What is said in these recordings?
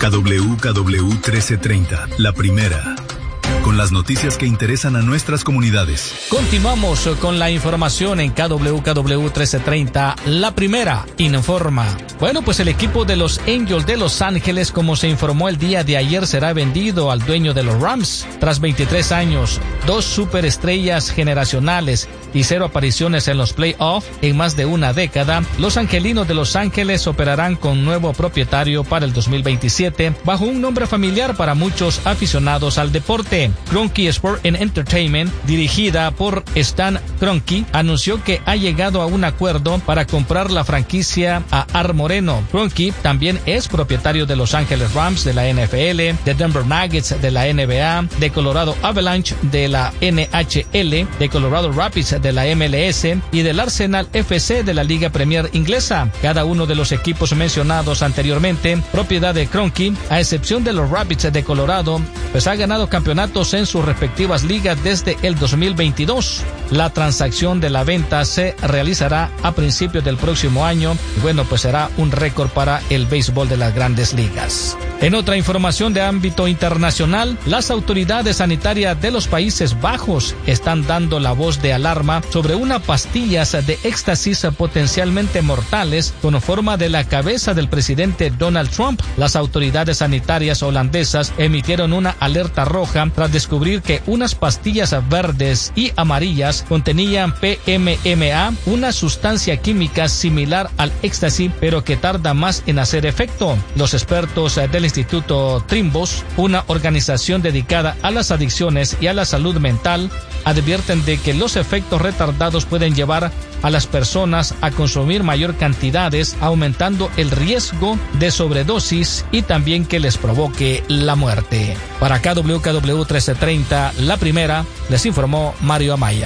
KWKW 1330, la primera. Con las noticias que interesan a nuestras comunidades. Continuamos con la información en KWKW 1330, la primera informa. Bueno, pues el equipo de los Angels de Los Ángeles, como se informó el día de ayer, será vendido al dueño de los Rams. Tras 23 años, 2 superestrellas generacionales y 0 apariciones en los playoffs en más de una década, los angelinos de Los Ángeles operarán con nuevo propietario para el 2027, bajo un nombre familiar para muchos aficionados al deporte. Kroenke Sport and Entertainment, dirigida por Stan Kroenke, anunció que ha llegado a un acuerdo para comprar la franquicia a Art Moreno. Kroenke también es propietario de Los Ángeles Rams de la NFL, de Denver Nuggets de la NBA, de Colorado Avalanche de la NHL, de Colorado Rapids de la MLS y del Arsenal FC de la Liga Premier Inglesa. Cada uno de los equipos mencionados anteriormente, propiedad de Kroenke, a excepción de los Rapids de Colorado, pues ha ganado campeonatos en sus respectivas ligas desde el 2022. La transacción de la venta se realizará a principios del próximo año. Bueno, pues será un récord para el béisbol de las grandes ligas. En otra información de ámbito internacional, las autoridades sanitarias de los Países Bajos están dando la voz de alarma sobre unas pastillas de éxtasis potencialmente mortales con forma de la cabeza del presidente Donald Trump. Las autoridades sanitarias holandesas emitieron una alerta roja tras descubrir que unas pastillas verdes y amarillas contenían PMMA, una sustancia química similar al éxtasis, pero que tarda más en hacer efecto. Los expertos del Instituto Trimbos, una organización dedicada a las adicciones y a la salud mental, advierten de que los efectos retardados pueden llevar a las personas a consumir mayor cantidades, aumentando el riesgo de sobredosis y también que les provoque la muerte. Para KWKW 1330, la primera, les informó Mario Amaya.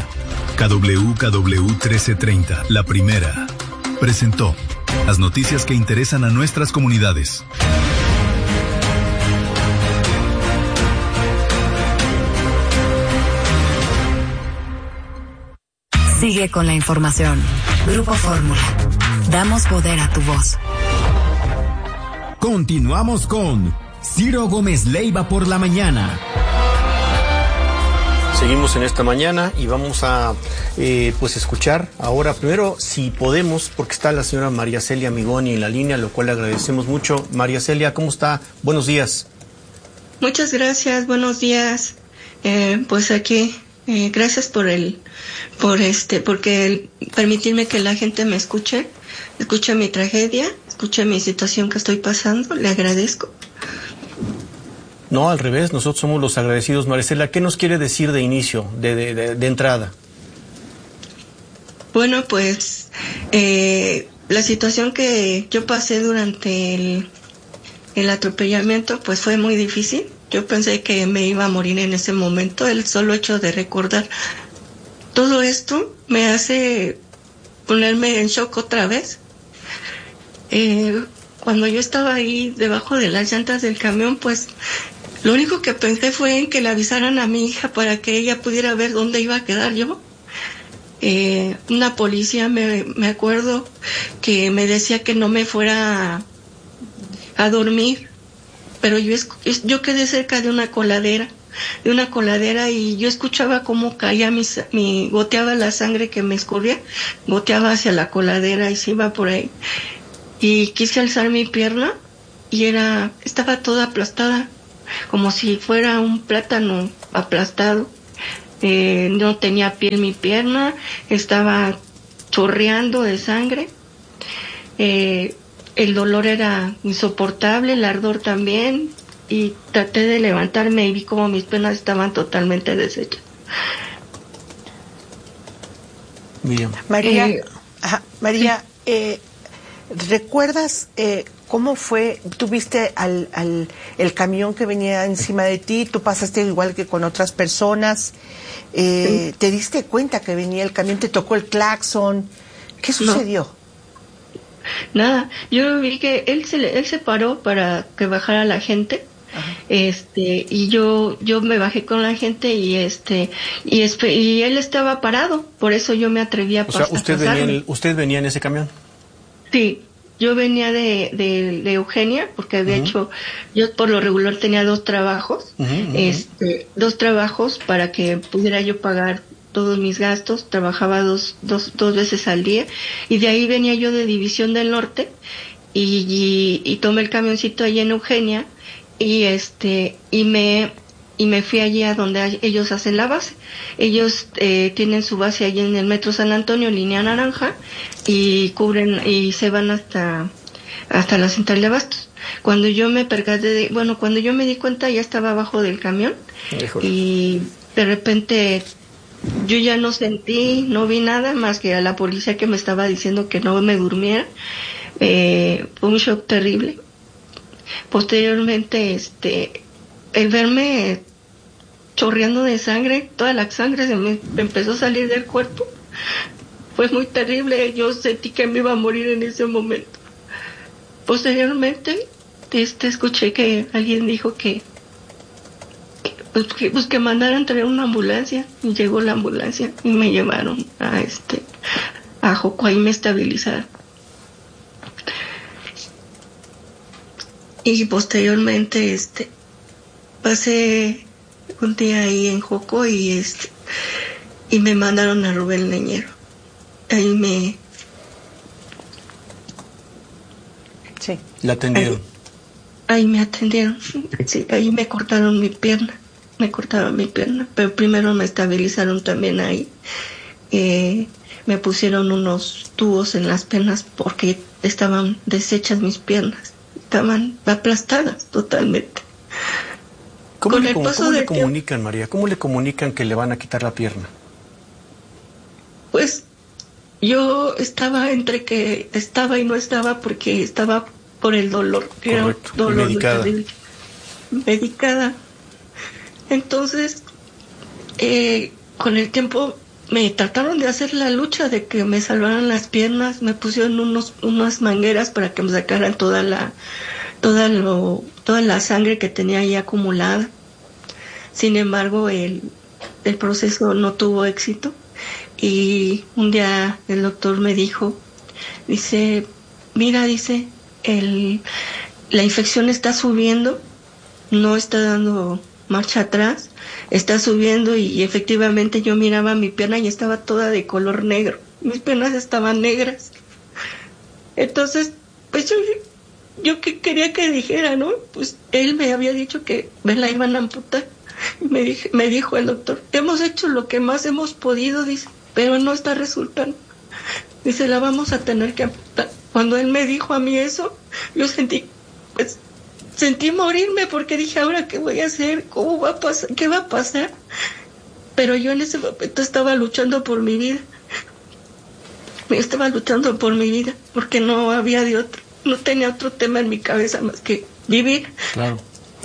KWKW 1330, la primera, presentó las noticias que interesan a nuestras comunidades. Sigue con la información. Grupo Fórmula. Damos poder a tu voz. Continuamos con Ciro Gómez Leiva por la mañana. Seguimos en esta mañana y vamos a pues escuchar ahora primero, si podemos, porque está la señora María Celia Migoni en la línea, lo cual le agradecemos mucho. María Celia, ¿cómo está? Buenos días. Muchas gracias, buenos días. Pues aquí, gracias porque permitirme que la gente me escuche mi tragedia, escuche mi situación que estoy pasando, le agradezco. No, al revés, nosotros somos los agradecidos. Maricela, ¿qué nos quiere decir de inicio, de entrada? Bueno, pues la situación que yo pasé durante el atropellamiento pues fue muy difícil. Yo pensé que me iba a morir en ese momento. El solo hecho de recordar todo esto me hace ponerme en shock otra vez. Cuando yo estaba ahí debajo de las llantas del camión, pues lo único que pensé fue en que le avisaran a mi hija para que ella pudiera ver dónde iba a quedar yo. Una policía, me acuerdo que me decía que no me fuera a dormir, pero yo quedé cerca de una coladera y yo escuchaba cómo caía goteaba la sangre que me escurría, goteaba hacia la coladera y se iba por ahí. Y quise alzar mi pierna y estaba toda aplastada, como si fuera un plátano aplastado. No tenía piel mi pierna, estaba chorreando de sangre. El dolor era insoportable, el ardor también, y traté de levantarme y vi como mis piernas estaban totalmente deshechas. María, ¿recuerdas cómo fue? ¿Tú viste el camión que venía encima de ti? ¿Tú pasaste igual que con otras personas? Sí. ¿Te diste cuenta que venía el camión? ¿Te tocó el claxon? ¿Qué sucedió? No. Nada, yo vi que él se paró para que bajara la gente. Ajá. Y yo me bajé con la gente y él estaba parado, por eso yo me atreví a pasar. O sea, usted venía en ese camión. Sí, yo venía de Eugenia, porque de hecho yo por lo regular tenía 2 trabajos, 2 trabajos para que pudiera yo pagar todos mis gastos, trabajaba dos veces al día, y de ahí venía yo de División del Norte, y tomé el camioncito allí en Eugenia, y me fui allí a donde ellos hacen la base. Ellos tienen su base allí en el Metro San Antonio, línea naranja, y cubren, y se van hasta la central de abastos. Cuando yo me percaté cuando yo me di cuenta, ya estaba abajo del camión. Híjole. Y de repente yo ya no vi nada más que a la policía que me estaba diciendo que no me durmiera. Fue un shock terrible. Posteriormente, el verme chorreando de sangre, toda la sangre se me empezó a salir del cuerpo, fue muy terrible. Yo sentí que me iba a morir en ese momento. Posteriormente, escuché que alguien dijo que mandaran traer una ambulancia, y llegó la ambulancia y me llevaron a Joco, ahí me estabilizaron. Y posteriormente pasé un día ahí en Joco y me mandaron a Rubén Leñero. Ahí Sí. ¿La atendieron? Ahí me atendieron. Sí, ahí me cortaron mi pierna. Pero primero me estabilizaron también ahí. Me pusieron unos tubos en las piernas porque estaban deshechas mis piernas. Estaban aplastadas totalmente. ¿Cómo le comunican, María? ¿Cómo le comunican que le van a quitar la pierna? Pues yo estaba entre que estaba y no estaba, porque estaba por el dolor. Correcto. Era un dolor medicada. Medicada. Entonces, con el tiempo me trataron de hacer la lucha de que me salvaran las piernas. Me pusieron unas mangueras para que me sacaran toda la sangre que tenía ahí acumulada. Sin embargo, el proceso no tuvo éxito, y un día el doctor me dijo, mira, la infección está subiendo, no está dando marcha atrás, está subiendo, y efectivamente yo miraba mi pierna y estaba toda de color negro, mis piernas estaban negras. Entonces, pues yo que quería que dijera, ¿no? Pues él me había dicho que me la iban a amputar. Y me dijo el doctor, hemos hecho lo que más hemos podido, dice, pero no está resultando. Dice, la vamos a tener que amputar. Cuando él me dijo a mí eso, yo sentí morirme, porque dije, ¿ahora qué voy a hacer? ¿Cómo va a pasar? ¿Qué va a pasar? Pero yo en ese momento estaba luchando por mi vida. Porque no había de otro. No tenía otro tema en mi cabeza más que vivir. Claro.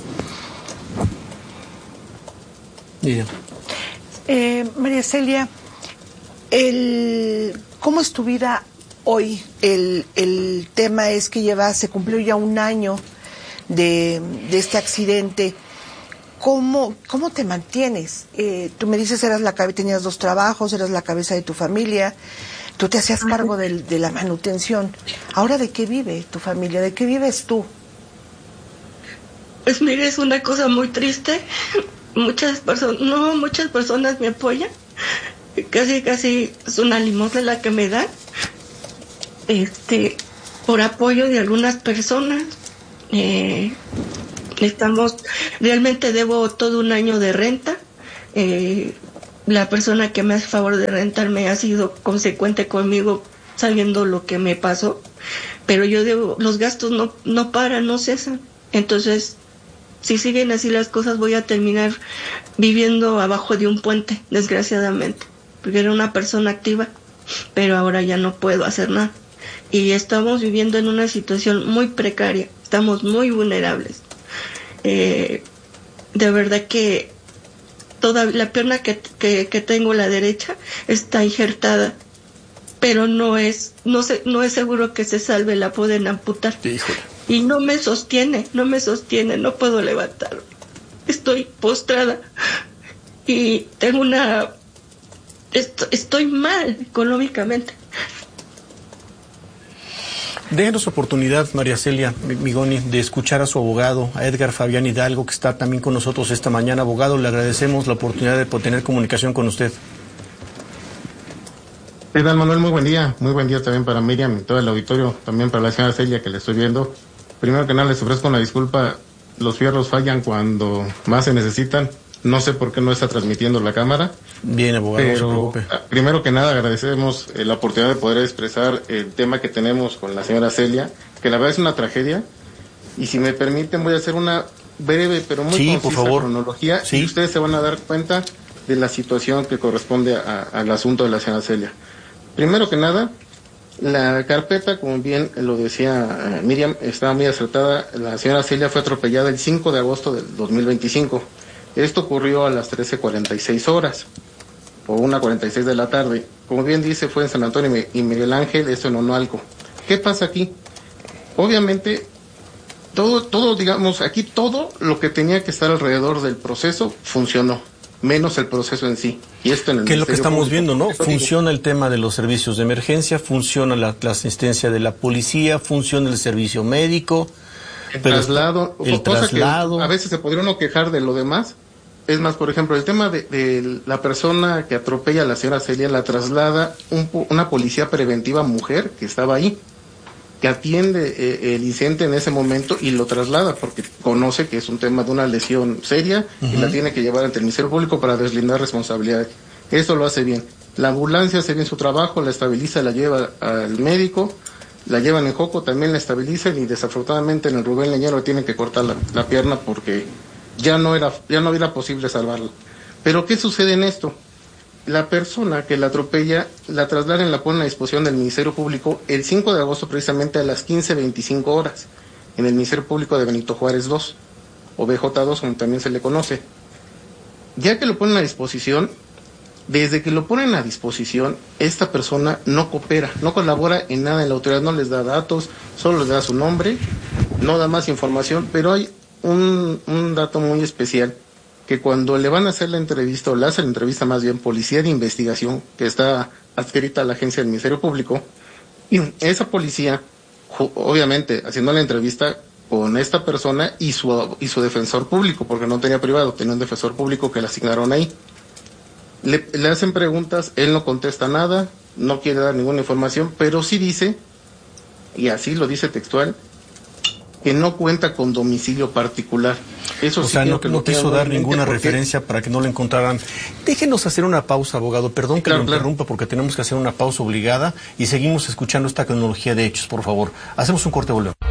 María Celia, ¿cómo es tu vida hoy? El tema es que se cumplió ya un año de este accidente. ¿Cómo te mantienes? Tú me dices, tenías 2 trabajos, eras la cabeza de tu familia, tú te hacías cargo de la manutención. Ahora, ¿de qué vive tu familia? ¿De qué vives tú? Pues mire, es una cosa muy triste. Muchas personas me apoyan. Casi es una limosna la que me dan. Por apoyo de algunas personas. Realmente debo todo un año de renta. La persona que me hace favor de rentarme ha sido consecuente conmigo, sabiendo lo que me pasó. Pero yo debo, los gastos no paran, no cesan. Entonces, si siguen así las cosas, voy a terminar viviendo abajo de un puente, desgraciadamente, porque era una persona activa, pero ahora ya no puedo hacer nada. Y estamos viviendo en una situación muy precaria, estamos muy vulnerables. De verdad que toda la pierna que tengo, la derecha, está injertada, pero no es seguro que se salve, la pueden amputar. Híjole. Y no me sostiene, no puedo levantarme. Estoy postrada y tengo estoy mal económicamente. Déjenos oportunidad, María Celia Migoni, de escuchar a su abogado, a Edgar Fabián Hidalgo, que está también con nosotros esta mañana. Abogado, le agradecemos la oportunidad de tener comunicación con usted. ¿Qué tal, Manuel? Muy buen día también para Miriam y todo el auditorio, también para la señora Celia que le estoy viendo. Primero que nada les ofrezco una disculpa, los fierros fallan cuando más se necesitan, no sé por qué no está transmitiendo la cámara. Bien, abogado, pero no se preocupe. Primero que nada agradecemos la oportunidad de poder expresar el tema que tenemos con la señora Celia, que la verdad es una tragedia, y si me permiten voy a hacer una breve pero muy concisa por favor. cronología, y ustedes se van a dar cuenta de la situación que corresponde al asunto de la señora Celia. Primero que nada, la carpeta, como bien lo decía Miriam, estaba muy acertada. La señora Celia fue atropellada el 5 de agosto del 2025. Esto ocurrió a las 13:46 horas, o 1:46 de la tarde. Como bien dice, fue en San Antonio y Miguel Ángel, esto en Onoalco. ¿Qué pasa aquí? Obviamente, todo, digamos, aquí todo lo que tenía que estar alrededor del proceso funcionó, menos el proceso en sí. Y esto en el ¿Qué es lo que estamos Público, viendo, no? Funciona el tema de los servicios de emergencia, funciona la asistencia de la policía, funciona el servicio médico. El traslado, traslado. A veces se podría uno quejar de lo demás. Es más, por ejemplo, el tema de la persona que atropella a la señora Celia la traslada una policía preventiva mujer que estaba ahí, que atiende el incidente en ese momento y lo traslada porque conoce que es un tema de una lesión seria y la tiene que llevar ante el Ministerio Público para deslindar responsabilidades. Eso lo hace bien. La ambulancia hace bien su trabajo, la estabiliza, la lleva al médico, la llevan en Joco, también la estabilizan y desafortunadamente en el Rubén Leñero tienen que cortar la pierna porque ya no era posible salvarla. Pero ¿qué sucede en esto? La persona que la atropella la trasladan, la ponen a disposición del Ministerio Público el 5 de agosto precisamente a las 15:25 horas en el Ministerio Público de Benito Juárez 2 o BJ2 como también se le conoce. Ya que lo ponen a disposición, desde que lo ponen a disposición, esta persona no coopera, no colabora en nada en la autoridad, no les da datos, solo les da su nombre, no da más información, pero hay un dato muy especial, que cuando le van a hacer la entrevista, o le hace la entrevista más bien Policía de Investigación, que está adscrita a la agencia del Ministerio Público, y esa policía, obviamente, haciendo la entrevista con esta persona y su defensor público, porque no tenía privado, tenía un defensor público que le asignaron ahí. Le hacen preguntas, él no contesta nada, no quiere dar ninguna información, pero sí dice, y así lo dice textual, que no cuenta con domicilio particular. Eso o sí sea, no quiso dar ninguna referencia para que no lo encontraran. Déjenos hacer una pausa, abogado. Perdón que lo interrumpa porque tenemos que hacer una pausa obligada y seguimos escuchando esta cronología de hechos, por favor. Hacemos un corte, volvemos.